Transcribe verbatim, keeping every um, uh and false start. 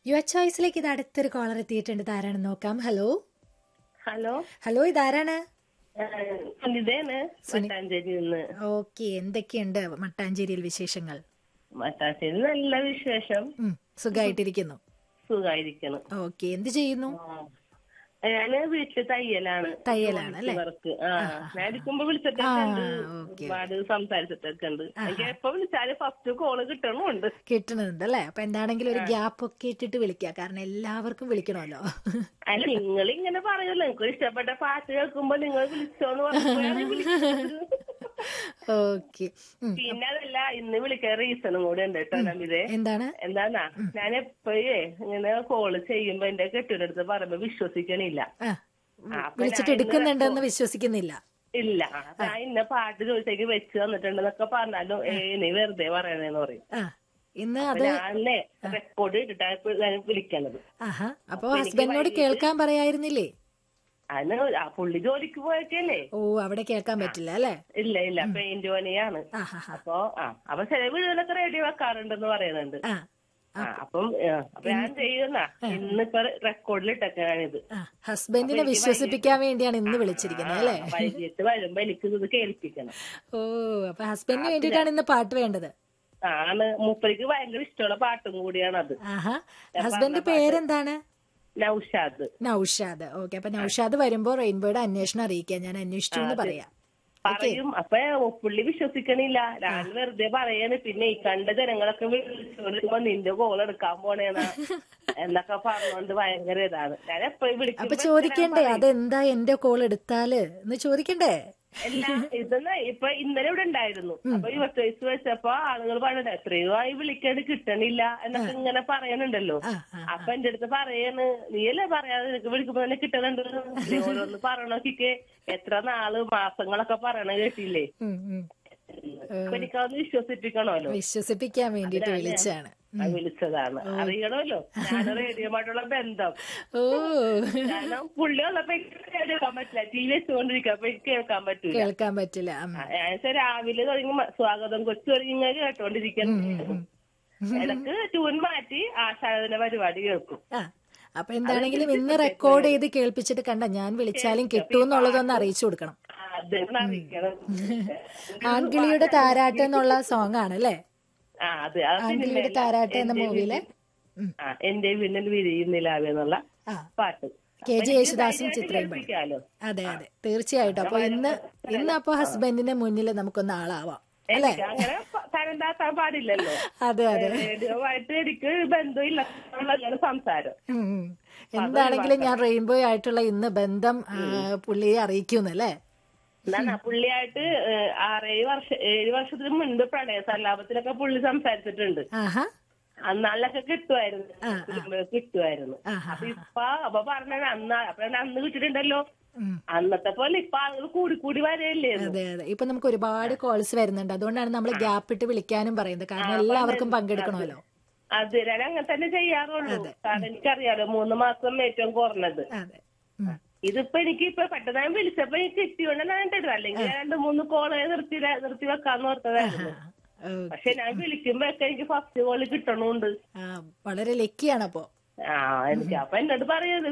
Your ചോയ്സിലേക്ക് ഇത് അടുത്തൊരു collar എത്തിയിട്ടുണ്ട്. ഇതാരാണെന്ന് നോക്കാം. ഹലോ ഹലോ ഹലോ ഇതാരാണ്? സുനിതയാണ് മട്ടാഞ്ചേരിയിൽ നിന്ന്. ഓക്കെ, എന്തൊക്കെയുണ്ട് മട്ടാഞ്ചേരിയിൽ വിശേഷങ്ങൾ? മട്ടാഞ്ചേരി നല്ല വിശേഷം. ഉം, സുഖായിട്ടിരിക്കുന്നു. സുഖായിരിക്കണം. ഓക്കെ, എന്ത് ചെയ്യുന്നു? ഞാന് വീട്ടില് തയ്യലാണ്. തയ്യലാണ് അല്ലേ? വർക്ക്. ആ ഞാൻ ഇരിക്കുമ്പോ വിളിച്ചിട്ടൊക്കെ ഉണ്ട്, ഓക്കെ, ഒരുപാട് സംസാരിച്ചിട്ടൊക്കെ ഉണ്ട്. എനിക്ക് എപ്പോ വിളിച്ചാലും ഫസ്റ്റ് കോള് കിട്ടണമുണ്ട്. കിട്ടുന്നുണ്ട് അല്ലേ? അപ്പൊ എന്താണെങ്കിലും ഒരു ഗ്യാപ്പ് ഒക്കെ ഇട്ടിട്ട് വിളിക്കുക, കാരണം എല്ലാവർക്കും വിളിക്കണമല്ലോ. അല്ല, നിങ്ങൾ ഇങ്ങനെ പറയുമല്ലോ, നിങ്ങൾക്ക് ഇഷ്ടപ്പെട്ട പാട്ട് കേൾക്കുമ്പോ നിങ്ങൾ വിളിച്ചോന്ന് പറയുമ്പോഴാണ് വിളിക്കുന്നത്. ഓക്കെ, പിന്നെ അതല്ല, ഇന്ന് വിളിക്കാൻ റീസണും കൂടെ ഉണ്ട് കേട്ടോ നമിതേ. എന്താണ്? എന്താന്നാ, ഞാൻ എപ്പോഴേ ഇങ്ങനെ കോള് ചെയ്യുമ്പോ എന്റെ കെട്ടിടടുത്ത് പറയുമ്പോ വിശ്വസിക്കണില്ല. വിളിച്ചിട്ട് എടുക്കുന്നുണ്ടെന്ന് വിശ്വസിക്കുന്നില്ല. ഇല്ല, അപ്പൊ ഞാൻ ഇന്ന പാട്ട് ചോദിച്ചേക്ക് വെച്ച് തന്നിട്ടുണ്ടെന്നൊക്കെ പറഞ്ഞാലും ഏ നീ വെറുതെ പറയണേന്ന് പറയും. ഇന്ന് അത് ഞാനേ റെക്കോർഡ് ഇട്ടിട്ടാണ് വിളിക്കണത്. ആഹാ, അപ്പൊ ഹസ്ബൻഡിനോട് കേൾക്കാൻ പറയായിരുന്നില്ലേ? അതിന് ആ പുള്ളി ജോലിക്ക് പോയൊക്കെയല്ലേ. ഓ, അവിടെ കേൾക്കാൻ പറ്റില്ല അല്ലേ? ഇല്ല ഇല്ല, പെയിന്റ് പണിയാണ്. അപ്പൊ ആ അപ്പൊ ചില വീടുകളൊക്കെ റേഡിയോ വെക്കാറുണ്ടെന്ന് പറയുന്നുണ്ട്. ആ അപ്പം അപ്പൊ ഞാൻ ചെയ്യുന്ന ഇന്നിപ്പോ റെക്കോർഡിൽ ഇട്ടൊക്കെയാണിത്. ഹസ്ബൻഡിനെ വിശ്വസിപ്പിക്കാൻ വേണ്ടിയാണ് ഇന്ന് വിളിച്ചിരിക്കുന്നത് അല്ലേ? വൈകിട്ട് വരുമ്പോ എനിക്ക് ഇത് കേൾപ്പിക്കണം. ഓ, അപ്പൊ ഹസ്ബൻഡിന് വേണ്ടിയിട്ടാണ് ഇന്ന് പാട്ട് വേണ്ടത്. ആണ്, മൂപ്പരിക്ക് ഭയങ്കര ഇഷ്ടമുള്ള പാട്ടും കൂടിയാണ് അത്. ആഹാ, ഹസ്ബൻഡ് പേരെന്താണ്? നൗഷാദ്. നൗഷാദ്. ഓക്കെ, അപ്പൊ നൗഷാദ് വരുമ്പോ റെയിൻബോയുടെ അന്വേഷണം അറിയിക്കാം, ഞാൻ അന്വേഷിച്ചു എന്ന് പറയാം. പറയും. അപ്പൊ പുള്ളി വിശ്വസിക്കണില്ല, ഞാൻ വെറുതെ പറയാണ്. പിന്നെ ഈ കണ്ട ജനങ്ങളൊക്കെ വിളിച്ചോണ്ടിരിക്കുമ്പോ നിന്റെ കോൾ എടുക്കാൻ പോണേന്നാ എന്നൊക്കെ പറഞ്ഞോണ്ട് ഭയങ്കര ഇതാണ്. ഞാൻ എപ്പോഴും വിളിക്കും. അപ്പൊ ചോദിക്കണ്ടേ, അതെന്താ എന്റെ കോൾ എടുത്താല് എന്ന് ചോദിക്കണ്ടേ? അല്ല, ഇതെന്നാ ഇപ്പൊ ഇന്നലെ ഇവിടെ ഉണ്ടായിരുന്നു. അപ്പൊ ഇരുപത്തി വയസ്സ് വെച്ചപ്പോ ആളുകൾ പറഞ്ഞത് എത്രയോ ആയി വിളിക്കാണ്ട് കിട്ടണില്ല എന്നൊക്കെ ഇങ്ങനെ പറയണുണ്ടല്ലോ. അപ്പൊ എന്റെ അടുത്ത് പറയാണ്, നീയല്ലേ പറയാതെ നിനക്ക് വിളിക്കുമ്പോ തന്നെ കിട്ടുന്നുണ്ട്. ഓരോന്ന് പറയണോക്കിക്ക് എത്ര നാള് മാസങ്ങളൊക്കെ പറയണ കേട്ടില്ലേ. അപ്പൊ എനിക്കതൊന്ന് വിശ്വസിപ്പിക്കണമല്ലോ. വിശ്വസിപ്പിക്കാൻ വേണ്ടിട്ട് വിളിച്ചാണ് വിളിച്ചതാണ്. അറിയണമല്ലോ ഞാൻ റേഡിയോമായിട്ടുള്ള ബന്ധം. ഓ, കാരണം പുള്ളി ഉള്ളപ്പോ കേൾക്കാൻ പറ്റില്ല, ടി വി വെച്ചുകൊണ്ടിരിക്കും, അപ്പൊ എനിക്ക് കേൾക്കാൻ പറ്റൂല കേൾക്കാൻ പറ്റില്ല. ഞാൻ രാവിലെ തുടങ്ങി സ്വാഗതം കൊച്ചു തുടങ്ങി ഇങ്ങനെ കേട്ടോണ്ടിരിക്കുന്നു. ഇടക്ക് ട്യൂൺ മാറ്റി ആശാദന പരിപാടി കേൾക്കും. അപ്പൊ എന്താണെങ്കിലും ഇന്ന് റെക്കോർഡ് ചെയ്ത് കേൾപ്പിച്ചിട്ട് കണ്ട ഞാൻ വിളിച്ചാലും കിട്ടുമെന്നുള്ളതൊന്ന് അറിയിച്ചു കൊടുക്കണം. ആൺകിളിയുടെ താരാട്ട് എന്നുള്ള സോങ് ആണ് അല്ലേ? ആൺകിളിയുടെ താരാട്ട് എന്ന മൂവിയിലെ എന്റെ വീട്ടിൽ വിരിയുന്നില്ലാവേ എന്നുള്ള പാട്ട് കെ ജെ യേശുദാസും ചിത്രയും പാടി. അതെ അതെ, തീർച്ചയായിട്ടും. അപ്പൊ ഇന്ന് ഇന്ന് അപ്പൊ ഹസ്ബൻഡിന്റെ മുന്നിൽ നമുക്കൊന്ന് ആളാവാം അല്ലേ? അങ്ങനെ തരം താത്താൻ പാടില്ലല്ലോ. അതെ അതെ, റേഡിയോമായിട്ട് എനിക്ക് ബന്ധമില്ല സംസാരം. എന്താണെങ്കിലും ഞാൻ റെയിൻബോ ആയിട്ടുള്ള ഇന്ന് ബന്ധം പുള്ളിയെ അറിയിക്കുന്നല്ലേ? എന്നാ പുള്ളിയായിട്ട് ആറേഴ് വർഷം ഏഴ് വർഷത്തിന് മുൻപ് പ്രണയ സല്ലാപത്തിലൊക്കെ പുള്ളി സംസാരിച്ചിട്ടുണ്ട്. അന്നാളിലൊക്കെ കിട്ടുമായിരുന്നു കിട്ടുമായിരുന്നു അപ്പൊ ഇപ്പൊ അപ്പൊ പറഞ്ഞ അന്ന് അപ്പൊ അന്ന് കിട്ടിട്ടുണ്ടല്ലോ. അന്നത്തെ പോലെ ഇപ്പൊ ആളുകൾ കൂടി കൂടി വരെയല്ലേ? അതെ അതെ, ഇപ്പൊ നമുക്ക് ഒരുപാട് കോൾസ് വരുന്നുണ്ട്, അതുകൊണ്ടാണ് നമ്മൾ ഗ്യാപ്പ് ഇട്ട് വിളിക്കാനും പറയുന്നത്, കാരണം എല്ലാവർക്കും പങ്കെടുക്കണമല്ലോ. അത് ഞാൻ അങ്ങനെ തന്നെ ചെയ്യാറുള്ളൂ, കാരണം എനിക്കറിയാലോ മൂന്ന് മാസം ഏറ്റവും കുറഞ്ഞത്. ഇതിപ്പോ എനിക്ക് ഇപ്പൊ പെട്ടെന്ന് വിളിച്ചപ്പോ എനിക്ക് കിട്ടിയോണ്ട് ഞാൻ ഇട്ടത്, അല്ലെങ്കിൽ രണ്ട് മൂന്ന് കോള് നിർത്തി നിർത്തി വെക്കാന്ന് ഓർത്തതായിരുന്നു. പക്ഷെ ഞാൻ വിളിക്കുമ്പോ ഒക്കെ എനിക്ക് ഫസ്റ്റ് കോള് കിട്ടണുണ്ട്. വളരെ ലക്കിയാണ് അപ്പൊ. ആ എനിക്ക് അപ്പൊ എന്നോട് പറയുന്നത്